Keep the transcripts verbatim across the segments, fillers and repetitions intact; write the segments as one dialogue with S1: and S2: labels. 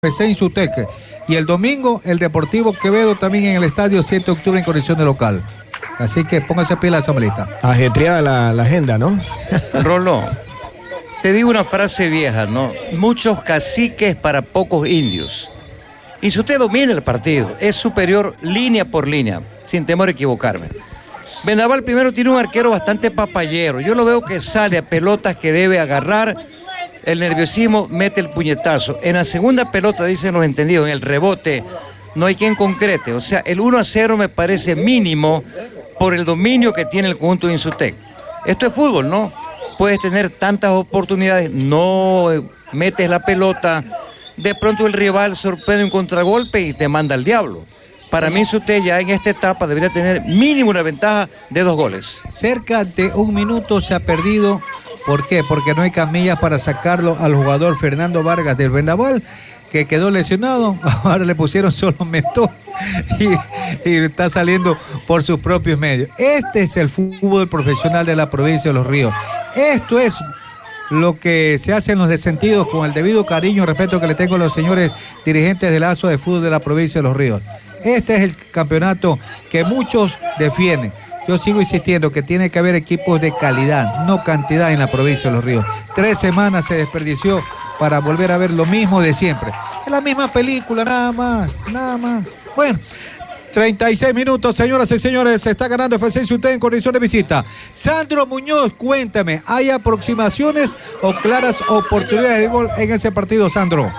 S1: F C Insutec. Y el domingo, el Deportivo Quevedo también en el estadio siete de octubre en condición de local. Así que póngase pila a esa maleta.
S2: Ajetreada la, la agenda, ¿no?
S3: Roló, te digo una frase vieja, ¿no? Muchos caciques para pocos indios. Y si usted domina el partido, es superior línea por línea, sin temor a equivocarme. Vendaval primero tiene un arquero bastante papayero. Yo lo veo que sale a pelotas que debe agarrar. El nerviosismo mete el puñetazo. En la segunda pelota, dicen los entendidos, en el rebote, no hay quien concrete. O sea, el uno a cero me parece mínimo por el dominio que tiene el conjunto de Insutec. Esto es fútbol, ¿no? Puedes tener tantas oportunidades, no metes la pelota, de pronto el rival sorprende un contragolpe y te manda al diablo. Para mí Insutec ya en esta etapa debería tener mínimo una ventaja de dos goles.
S1: Cerca de un minuto se ha perdido. ¿Por qué? Porque no hay camillas para sacarlo al jugador Fernando Vargas del Vendaval, que quedó lesionado. Ahora le pusieron solo mentón y, y está saliendo por sus propios medios. Este es el fútbol profesional de la provincia de Los Ríos. Esto es lo que se hace en los desentidos con el debido cariño y respeto que le tengo a los señores dirigentes del A S O de fútbol de la provincia de Los Ríos. Este es el campeonato que muchos defienden. Yo sigo insistiendo que tiene que haber equipos de calidad, no cantidad en la provincia de Los Ríos. Tres semanas se desperdició para volver a ver lo mismo de siempre. Es la misma película, nada más, nada más. Bueno, treinta y seis minutos, señoras y señores, se está ganando F C Insutec en condición de visita. Sandro Muñoz, cuéntame, ¿hay aproximaciones o claras oportunidades de gol en ese partido, Sandro?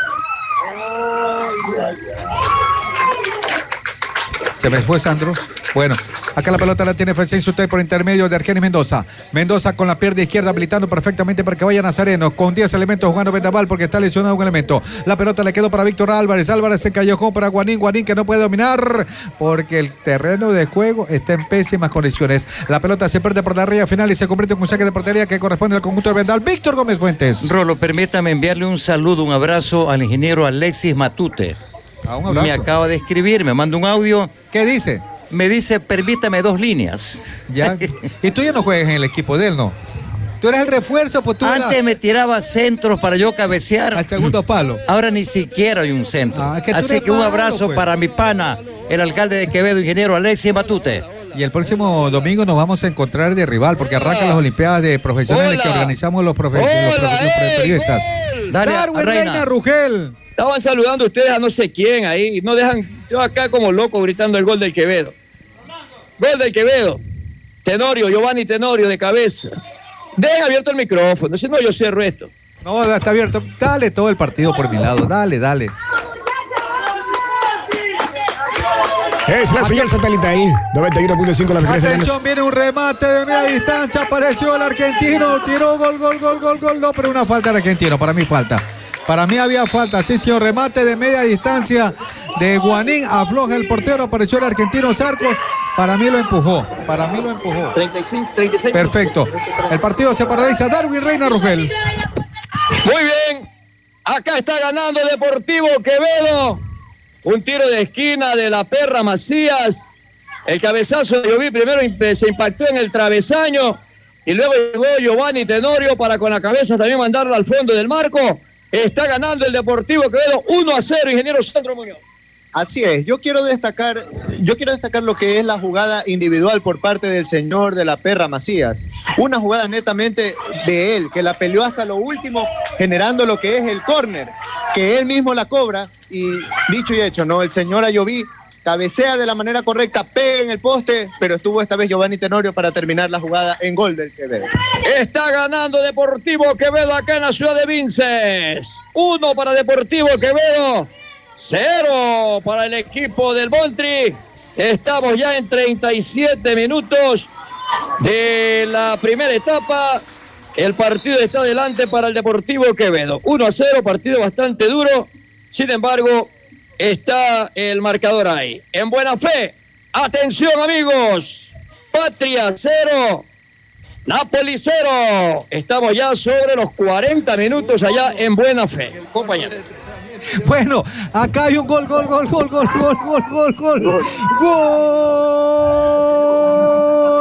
S1: Se me fue Sandro. Bueno, acá la pelota la tiene F C Insutec por intermedio de Argenis Mendoza. Mendoza con la pierna izquierda habilitando perfectamente para que vaya Nazareno. Con diez elementos jugando Vendaval porque está lesionado un elemento. La pelota le quedó para Víctor Álvarez. Álvarez se callejó para Guanín. Guanín que no puede dominar porque el terreno de juego está en pésimas condiciones. La pelota se pierde por la raya final y se convierte en un saque de portería que corresponde al conjunto de Vendaval. Víctor Gómez Fuentes.
S3: Rolo, permítame enviarle un saludo, un abrazo al ingeniero Alexis Matute.
S1: Ah, un abrazo.
S3: Me acaba de escribir, me manda un audio.
S1: ¿Qué dice?
S3: Me dice, permítame dos líneas.
S1: Ya. Y tú ya no juegas en el equipo de él, ¿no? Tú eres el refuerzo, pues tú
S3: Antes
S1: eras...
S3: me tiraba centros para yo cabecear.
S1: Al segundo palo.
S3: Ahora ni siquiera hay un centro.
S1: Ah, que
S3: Así que un
S1: malo,
S3: abrazo
S1: pues.
S3: para mi pana, el alcalde de Quevedo, ingeniero Alexis Matute.
S1: Y el próximo domingo nos vamos a encontrar de rival, porque arrancan las Olimpiadas de profesionales
S4: Hola.
S1: que organizamos los, profe los, profe los
S4: ¡Ey,
S1: periodistas.
S4: gol!
S3: Dale,
S1: Darwin
S3: Reina.
S1: Reina Rugel.
S4: Estaban saludando ustedes a no sé quién ahí. No dejan, yo acá como loco gritando el gol del Quevedo. Gol del Quevedo. Tenorio, Giovanni Tenorio de cabeza. Dejen abierto el micrófono, si no yo cierro esto.
S1: No, está abierto. Dale todo el partido por mi lado. Dale, dale.
S2: Es la señal satelital, noventa y uno punto cinco la frecuencia.
S1: Atención, viene un remate de media distancia. Apareció el argentino. Tiró gol, gol, gol, gol, gol. No, pero una falta del argentino. Para mí falta. Para mí había falta. Sí, señor. Remate de media distancia de Guanín. Afloja el portero. Apareció el argentino Sarcos. Para mí lo empujó. Para mí lo empujó.
S4: treinta y cinco, treinta y seis.
S1: Perfecto. El partido se paraliza. Darwin Reina Rugel.
S4: Muy bien. Acá está ganando Deportivo Quevedo. Un tiro de esquina de la perra Macías. El cabezazo de Lloví primero se impactó en el travesaño. Y luego llegó Giovanni Tenorio para con la cabeza también mandarlo al fondo del marco. Está ganando el Deportivo Quevedo uno a cero, ingeniero Sandro Muñoz.
S5: Así es, yo quiero destacar, yo quiero destacar lo que es la jugada individual por parte del señor de la perra Macías. Una jugada netamente de él, que la peleó hasta lo último, generando lo que es el córner, que él mismo la cobra, y dicho y hecho, ¿no? El señor Ayoví cabecea de la manera correcta, pega en el poste, pero estuvo esta vez Giovanni Tenorio para terminar la jugada en gol del Quevedo.
S4: Está ganando Deportivo Quevedo acá en la ciudad de Vinces. Uno para Deportivo Quevedo. Cero para el equipo del Montri. Estamos ya en treinta y siete minutos de la primera etapa. El partido está adelante para el Deportivo Quevedo. uno a cero, partido bastante duro. Sin embargo, está el marcador ahí. En buena fe. Atención, amigos. Patria cero. Napoli cero. Estamos ya sobre los cuarenta minutos allá en buena fe. Compañeros.
S1: Bueno, acá hay un gol, gol, gol, gol, gol, gol, gol, gol, gol. Gol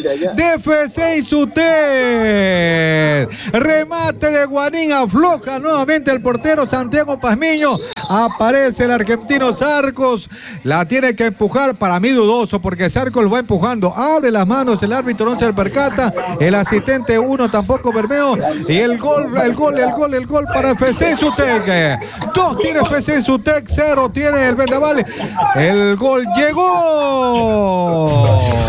S1: de F C Insutec. Remate de Guanín, afloja nuevamente el portero Santiago Pazmiño. Aparece el argentino Sarcos, la tiene que empujar, para mí dudoso, porque Sarcos va empujando, abre las manos, el árbitro no se percata, el asistente uno tampoco Bermeo, y el gol, el gol, el gol, el gol para F C Insutec. Dos tiene F C Insutec, cero tiene el Vendaval. El gol llegó.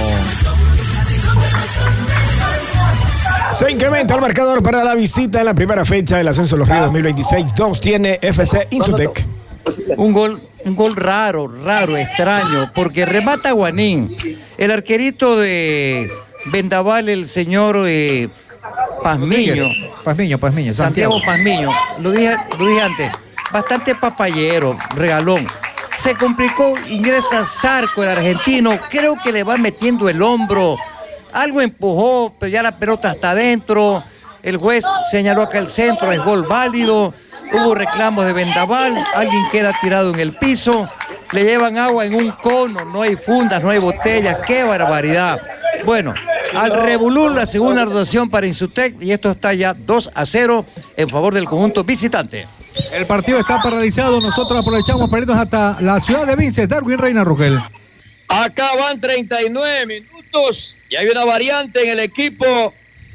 S2: Se incrementa el marcador para la visita en la primera fecha del Ascenso de los Ríos dos mil veintiséis. Dos tiene F C Insutec.
S3: Un gol, un gol raro, raro, extraño, porque remata Guanín. El arquerito de Vendaval, el señor eh, Pazmiño.
S1: Pazmiño, Pazmiño.
S3: Santiago, Santiago Pazmiño. Lo dije, lo dije antes. Bastante papayero, regalón. Se complicó, ingresa Zarco, el argentino. Creo que le va metiendo el hombro. Algo empujó, pero ya la pelota está adentro. El juez señaló acá el centro, es gol válido. Hubo reclamos de Vendaval, alguien queda tirado en el piso. Le llevan agua en un cono, no hay fundas, no hay botellas. ¡Qué barbaridad! Bueno, al revolur la segunda rotación para Insutec y esto está ya dos a cero en favor del conjunto visitante.
S1: El partido está paralizado, nosotros aprovechamos para irnos hasta la ciudad de Vinces. Darwin Reina Rugel.
S4: Acá van treinta y nueve minutos y hay una variante en el equipo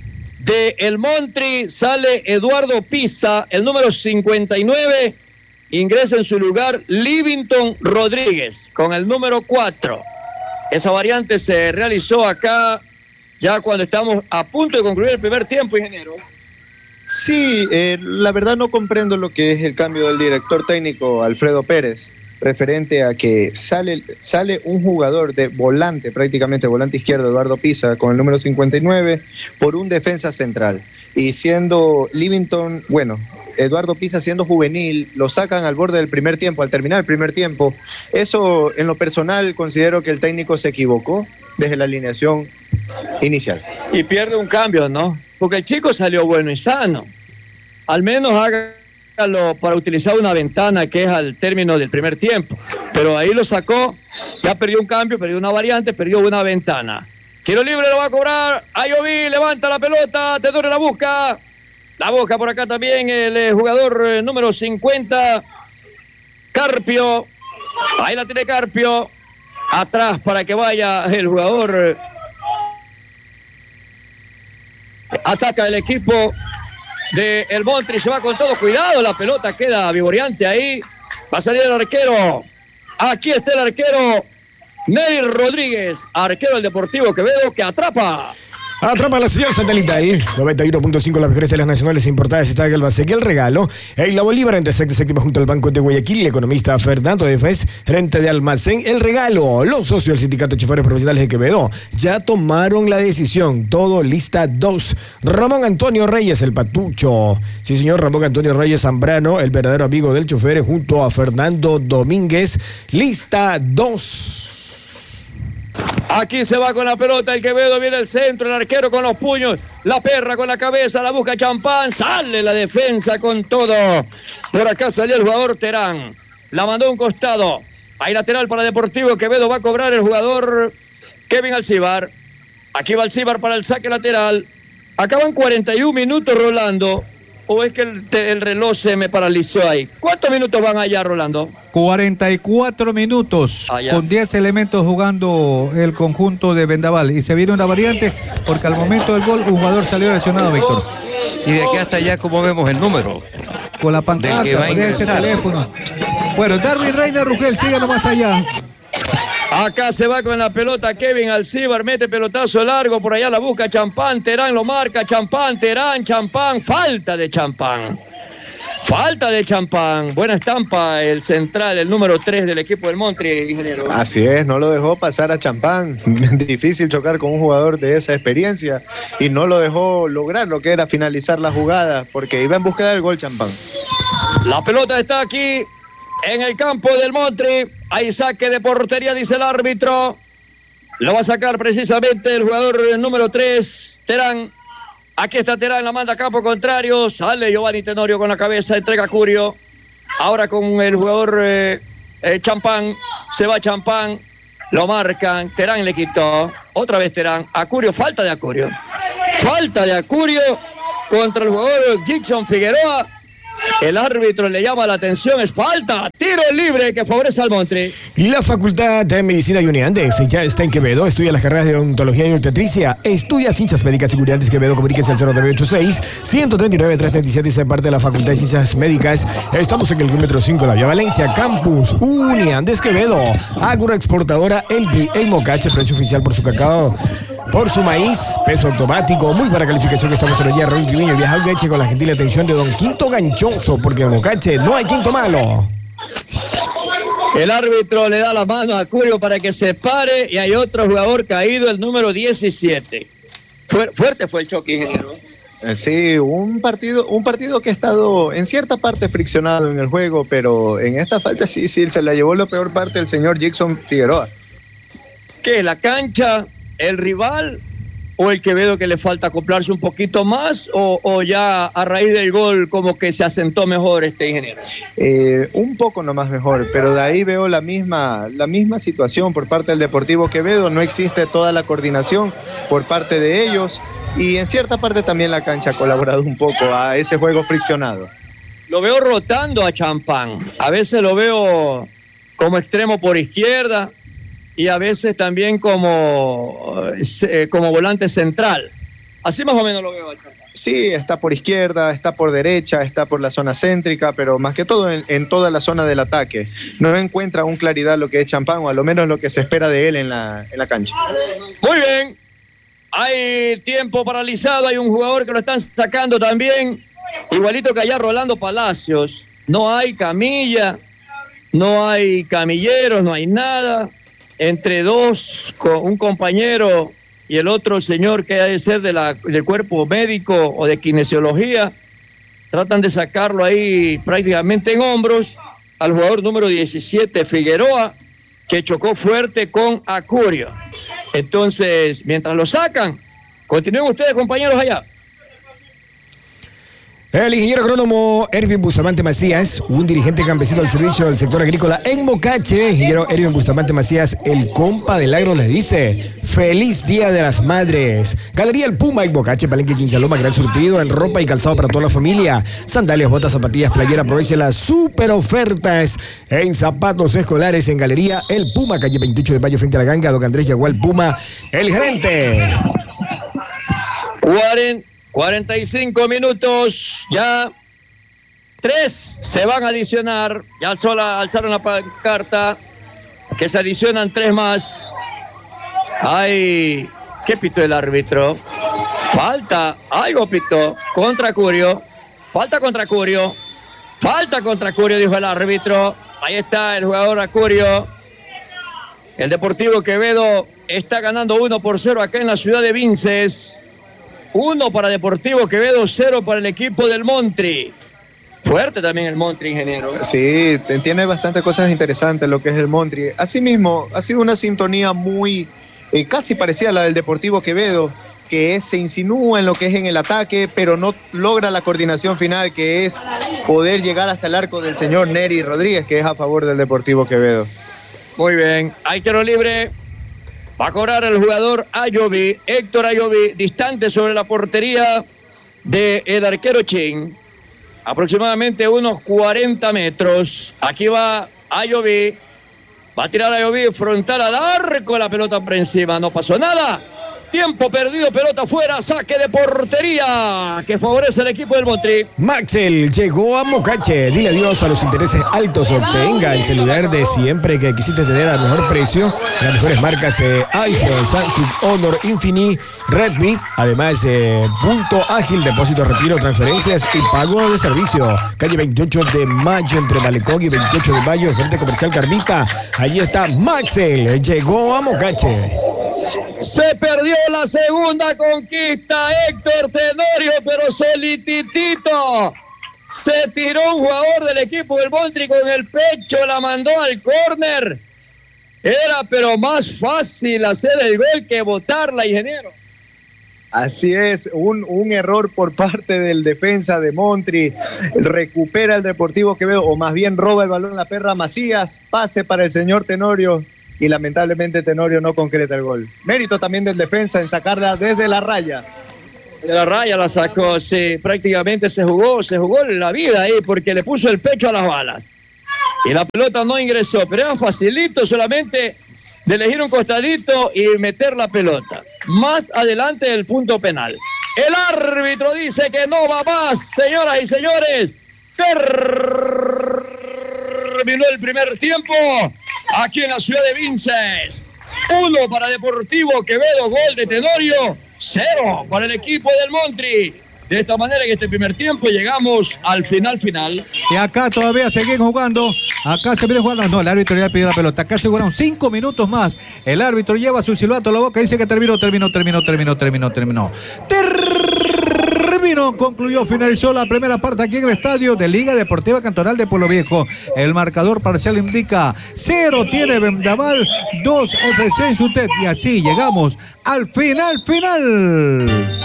S4: de El Montri. Sale Eduardo Pisa, el número cincuenta y nueve. Ingresa en su lugar Livington Rodríguez con el número cuatro. Esa variante se realizó acá ya cuando estamos a punto de concluir el primer tiempo, ingeniero.
S5: Sí, eh, la verdad no comprendo lo que es el cambio del director técnico Alfredo Pérez, referente a que sale, sale un jugador de volante, prácticamente volante izquierdo, Eduardo Pisa, con el número cincuenta y nueve, por un defensa central. Y siendo Livington, bueno, Eduardo Pisa siendo juvenil, lo sacan al borde del primer tiempo, al terminar el primer tiempo. Eso, en lo personal, considero que el técnico se equivocó desde la alineación inicial.
S4: Y pierde un cambio, ¿no? Porque el chico salió bueno y sano. Al menos hágalo para utilizar una ventana que es al término del primer tiempo. Pero ahí lo sacó, ya perdió un cambio, perdió una variante, perdió una ventana. Tiro libre lo va a cobrar. Ayoví levanta la pelota, Tedore la busca. La busca por acá también el eh, jugador eh, número cincuenta, Carpio. Ahí la tiene Carpio. Atrás para que vaya el jugador. Ataca el equipo de El Montri, se va con todo. Cuidado, la pelota queda vivoreante ahí. Va a salir el arquero. Aquí está el arquero Nery Rodríguez, arquero del Deportivo Quevedo, que atrapa.
S2: Atrapa la señal satelital. noventa y uno punto cinco, las mejores telas nacionales importadas. Está el Baseque, el regalo. En la Bolívar, entre sexta y séptima, junto al Banco de Guayaquil. El economista Fernando de Fez, gerente de almacén. El regalo. Los socios del Sindicato de Choferes Profesionales de Quevedo ya tomaron la decisión. Todo lista dos. Ramón Antonio Reyes, el patucho. Sí, señor, Ramón Antonio Reyes Zambrano, el verdadero amigo del chofer, junto a Fernando Domínguez. Lista dos.
S4: Aquí se va con la pelota el Quevedo, viene el centro, el arquero con los puños, la perra con la cabeza, la busca Champán, sale la defensa con todo. Por acá salió el jugador Terán, la mandó a un costado. Hay lateral para Deportivo Quevedo, va a cobrar el jugador Kevin Alcibar. Aquí va Alcibar para el saque lateral. Acaban cuarenta y un minutos, Rolando. ¿O es que el, el reloj se me paralizó ahí? ¿Cuántos minutos van allá, Rolando?
S1: cuarenta y cuatro minutos,
S4: allá,
S1: con diez elementos jugando el conjunto de Vendaval. Y se viene una variante porque al momento del gol un jugador salió lesionado, Víctor.
S3: Y de aquí hasta allá, ¿cómo vemos el número?
S1: Con la pantalla,
S3: que va a
S1: ese teléfono. Bueno, Darwin Reina Rugel, síganos más allá.
S4: Acá se va con la pelota Kevin Alcibar, mete pelotazo largo, por allá la busca Champán, Terán lo marca, Champán, Terán, Champán, falta de Champán. Falta de Champán. Buena estampa el central, el número tres del equipo del Montri, ingeniero.
S5: Así es, no lo dejó pasar a Champán. Difícil chocar con un jugador de esa experiencia y no lo dejó lograr lo que era finalizar la jugada porque iba en búsqueda del gol Champán.
S4: La pelota está aquí en el campo del Montri. Hay saque de portería, dice el árbitro. Lo va a sacar precisamente el jugador número tres, Terán. Aquí está Terán, la manda a campo contrario. Sale Giovanni Tenorio con la cabeza, entrega a Curio. Ahora con el jugador eh, eh, Champán. Se va Champán. Lo marcan. Terán le quitó. otra vez Terán. Acurio, falta de Acurio. Falta de Acurio contra el jugador Gibson Figueroa. El árbitro le llama la atención, es falta, tiro libre que favorece al Montri.
S2: La Facultad de Medicina Juni Andes ya está en Quevedo, estudia las carreras de odontología y obstetricia, estudia ciencias médicas y Juni Andes Quevedo, comuníquese al cero nueve ocho seis, uno tres nueve, tres tres siete y se parte de la Facultad de Ciencias Médicas. Estamos en el kilómetro cinco, la Vía Valencia, Campus Juni Andes Quevedo, agroexportadora El Pi en Mocache, precio oficial por su cacao, por su maíz, peso automático, muy buena calificación que estamos en el día. Raúl Triviño viaja al Leche con la gentil atención de don Quinto Ganchoso, porque en Mocache no hay quinto malo.
S4: El árbitro le da la mano a Acurio para que se pare y hay otro jugador caído, el número diecisiete. Fuer- fuerte fue el choque, ingeniero.
S5: Sí, un partido, un partido que ha estado en cierta parte friccionado en el juego, pero en esta falta sí, sí, se la llevó la peor parte el señor Gibson Figueroa.
S4: ¿Qué? ¿La cancha, el rival o el Quevedo que le falta acoplarse un poquito más o, o ya a raíz del gol como que se asentó mejor este ingeniero?
S5: Eh, un poco nomás mejor, pero de ahí veo la misma, la misma situación por parte del Deportivo Quevedo. No existe toda la coordinación por parte de ellos y en cierta parte también la cancha ha colaborado un poco a ese juego friccionado.
S4: Lo veo rotando a Champán, a veces lo veo como extremo por izquierda y a veces también como, eh, como volante central. Así más o menos lo veo a Champán.
S5: Sí, está por izquierda, está por derecha, está por la zona céntrica, pero más que todo en, en toda la zona del ataque. No encuentra aún claridad lo que es Champán, o a lo menos lo que se espera de él en la, en la cancha.
S4: Muy bien. Hay tiempo paralizado, hay un jugador que lo están sacando también, igualito que allá Rolando Palacios. No hay camilla, no hay camilleros, no hay nada. Entre dos, un compañero y el otro señor que ha de ser de la, del cuerpo médico o de kinesiología, tratan de sacarlo ahí prácticamente en hombros al jugador número diecisiete, Figueroa, que chocó fuerte con Acurio. Entonces, mientras lo sacan, continúen ustedes, compañeros, allá.
S2: El ingeniero agrónomo Erwin Bustamante Macías, un dirigente campesino al servicio del sector agrícola en Mocache. Ingeniero Erwin Bustamante Macías, el compa del agro, les dice: feliz Día de las Madres. Galería El Puma en Mocache, Palenque, Quinsaloma, gran surtido en ropa y calzado para toda la familia. Sandalias, botas, zapatillas, playera, aproveche las super ofertas en zapatos escolares en Galería El Puma, calle veintiocho de mayo frente a la ganga. Don Andrés Yagual Puma, el gerente.
S4: cuarenta y cinco minutos, ya tres se van a adicionar, ya alzó la, alzaron la pancarta, que se adicionan tres más. Ay, ¿qué pitó el árbitro? Falta, algo pitó, contra Curio, falta contra Curio, falta contra Curio, dijo el árbitro. Ahí está el jugador Acurio. El Deportivo Quevedo está ganando uno por cero acá en la ciudad de Vinces. Uno para Deportivo Quevedo, cero para el equipo del Montri. Fuerte también el Montri, ingeniero.
S5: Sí, tiene bastantes cosas interesantes lo que es el Montri. Asimismo, ha sido una sintonía muy, eh, casi parecida a la del Deportivo Quevedo, que es, se insinúa en lo que es en el ataque, pero no logra la coordinación final, que es poder llegar hasta el arco del señor Neri Rodríguez, que es a favor del Deportivo Quevedo.
S4: Muy bien, hay tiro libre. Va a cobrar el jugador Ayoví, Héctor Ayoví, distante sobre la portería del arquero Chin. Aproximadamente unos cuarenta metros. Aquí va Ayoví. Va a tirar Ayoví frontal al arco, la pelota por encima. No pasó nada. Tiempo perdido, pelota fuera, saque de portería que favorece al equipo del Montri.
S2: Maxel llegó a Mocache. Dile adiós a los intereses altos. Obtenga el celular de siempre que quisiste tener al mejor precio. Las mejores marcas eh, iPhone, Samsung, Honor, Infinix, Redmi. Además, eh, punto ágil, depósito, retiro, transferencias y pago de servicio. Calle veintiocho de mayo entre Malecón y veintiocho de mayo, frente comercial Carmita. Allí está Maxel. Llegó a Mocache.
S4: Se perdió la segunda conquista, Héctor Tenorio, pero solititito. Se tiró un jugador del equipo del Montri con el pecho, la mandó al córner. Era pero más fácil hacer el gol que botarla, ingeniero.
S5: Así es, un, un error por parte del defensa de Montri. Recupera el Deportivo Quevedo, o más bien roba el balón la perra Macías. Pase para el señor Tenorio. y lamentablemente Tenorio no concreta el gol. Mérito también del defensa en sacarla desde la raya.
S4: De la raya la sacó, sí, prácticamente se jugó, se jugó la vida ahí porque le puso el pecho a las balas. Y la pelota no ingresó, pero era facilito solamente de elegir un costadito y meter la pelota. Más adelante del punto penal. El árbitro dice que no va más, señoras y señores. Terminó el primer tiempo aquí en la ciudad de Vinces. Uno para Deportivo Quevedo, gol de Tenorio. Cero para el equipo del Montri. De esta manera, en este primer tiempo llegamos al final final.
S1: Y acá todavía seguimos jugando. Acá se viene jugando. No, el árbitro ya pidió la pelota. Acá se jugaron cinco minutos más. El árbitro lleva su silbato a la boca y dice que terminó, terminó, terminó, terminó, terminó, terminó. Terminó, concluyó, finalizó la primera parte aquí en el estadio de Liga Deportiva Cantonal de Pueblo Viejo. El marcador parcial indica cero tiene Vendaval, dos F C Sutet. Y así llegamos al final, final.